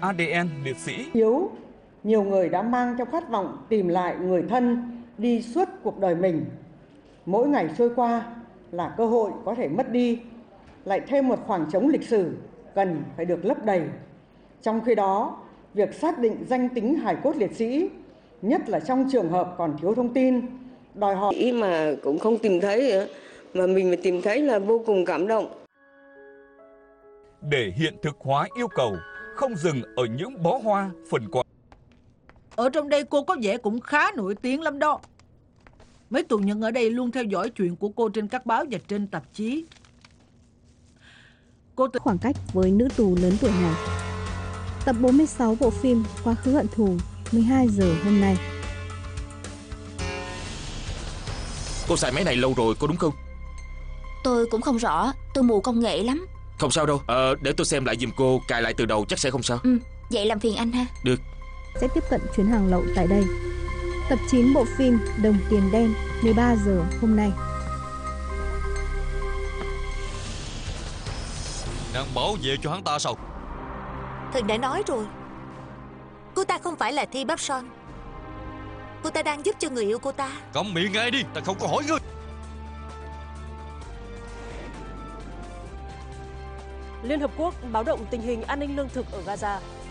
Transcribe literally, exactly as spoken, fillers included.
a đê en liệt sĩ. Hiếu, nhiều người đã mang trong khát vọng tìm lại người thân đi suốt cuộc đời mình. Mỗi ngày trôi qua là cơ hội có thể mất đi, lại thêm một khoảng trống lịch sử cần phải được lấp đầy. Trong khi đó, việc xác định danh tính hài cốt liệt sĩ, nhất là trong trường hợp còn thiếu thông tin, đòi hỏi ý mà cũng không tìm thấy, mà mình mà tìm thấy là vô cùng cảm động. Để hiện thực hóa yêu cầu, không dừng ở những bó hoa, phần quà. Ở trong đây cô có vẻ cũng khá nổi tiếng lắm đó. Mấy tù nhân ở đây luôn theo dõi chuyện của cô trên các báo và trên tạp chí. Cô tự... khoảng cách với nữ tù lớn tuổi này. Tập bốn mươi sáu bộ phim Quá khứ hận thù, mười hai giờ hôm nay. Cô xài máy này lâu rồi, có đúng không? Tôi cũng không rõ, tôi mù công nghệ lắm. Không sao đâu, ờ, để tôi xem lại giùm cô, cài lại từ đầu chắc sẽ không sao. Ừ, vậy làm phiền anh ha. Được. Sẽ tiếp cận chuyến hàng lậu tại đây. Tập chín bộ phim Đồng tiền đen, mười ba giờ hôm nay. Đang bảo vệ cho hắn ta sao? Thần đã nói rồi, cô ta không phải là Thi Bắp Son. Cô ta đang giúp cho người yêu cô ta. Câm miệng ngay đi, ta không có hỏi ngươi. Liên Hợp Quốc báo động tình hình an ninh lương thực ở Gaza.